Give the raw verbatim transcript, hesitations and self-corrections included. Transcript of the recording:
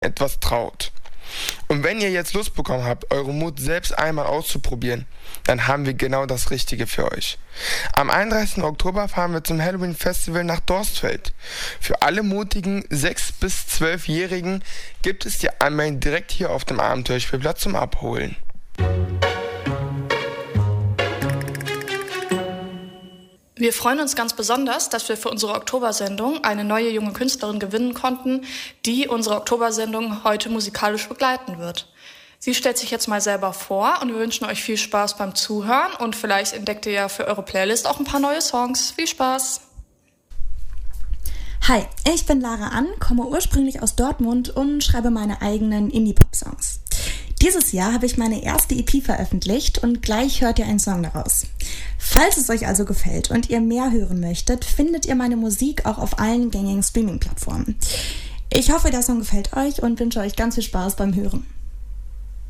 etwas traut. Und wenn ihr jetzt Lust bekommen habt, euren Mut selbst einmal auszuprobieren, dann haben wir genau das Richtige für euch. Am einunddreißigsten Oktober fahren wir zum Halloween Festival nach Dorstfeld. Für alle mutigen sechs- bis zwölfjährigen gibt es die Anmeldung direkt hier auf dem Abenteuerspielplatz zum Abholen. Wir freuen uns ganz besonders, dass wir für unsere Oktobersendung eine neue junge Künstlerin gewinnen konnten, die unsere Oktobersendung heute musikalisch begleiten wird. Sie stellt sich jetzt mal selber vor und wir wünschen euch viel Spaß beim Zuhören und vielleicht entdeckt ihr ja für eure Playlist auch ein paar neue Songs. Viel Spaß! Hi, ich bin Lara Ann, komme ursprünglich aus Dortmund und schreibe meine eigenen Indie-Pop-Songs. Dieses Jahr habe ich meine erste E P veröffentlicht und gleich hört ihr einen Song daraus. Falls es euch also gefällt und ihr mehr hören möchtet, findet ihr meine Musik auch auf allen gängigen Streaming-Plattformen. Ich hoffe, der Song gefällt euch und wünsche euch ganz viel Spaß beim Hören.